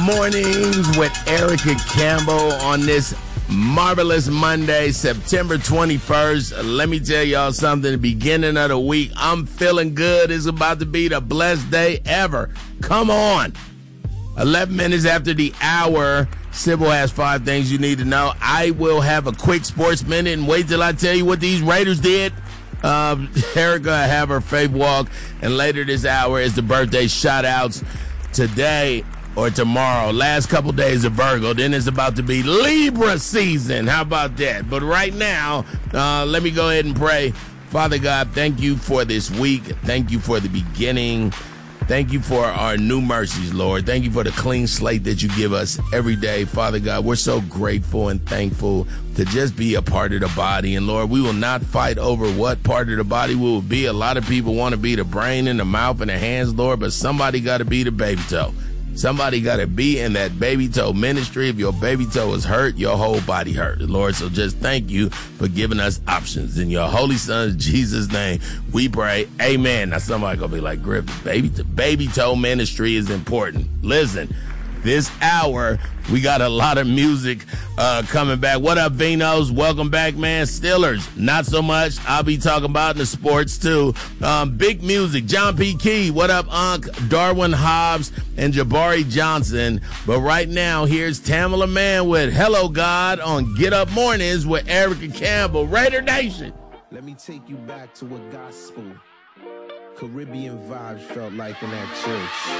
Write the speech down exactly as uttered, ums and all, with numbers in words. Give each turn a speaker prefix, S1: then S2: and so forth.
S1: Mornings with Erica Campbell on this marvelous Monday, September twenty-first. Let me tell y'all something. The beginning of the week, I'm feeling good. It's about to be the blessed day ever. Come on. eleven minutes after the hour, Sybil has five things you need to know. I will have a quick sports minute and wait till I tell you what these Raiders did. Uh, Erica have her faith walk, and later this hour is the birthday shout-outs today or tomorrow. Last couple days of Virgo, then it's about to be Libra season. How about that? But right now, uh, let me go ahead and pray. Father God, thank you for this week. Thank you for the beginning. Thank you for our new mercies, Lord. Thank you for the clean slate that you give us every day. Father God, we're so grateful and thankful to just be a part of the body. And Lord, we will not fight over what part of the body we will be. A lot of people want to be the brain and the mouth and the hands, Lord, but somebody got to be the baby toe. Somebody got to be in that baby toe ministry. If your baby toe is hurt, your whole body hurt, Lord. So just thank you for giving us options. In your holy son, Jesus' name, we pray. Amen. Now somebody going to be like, Griff, baby, baby toe ministry is important. Listen, this hour, we got a lot of music uh, coming back. What up, Vinos? Welcome back, man. Steelers, not so much. I'll be talking about in the sports, too. Um, big music. John P. Key, what up, Unc? Darwin Hobbs and Jabari Johnson. But right now, here's Tamala Mann with Hello, God on Get Up Mornings with Erica Campbell. Raider Nation.
S2: Let me take you back to what gospel, Caribbean vibes felt like in that church.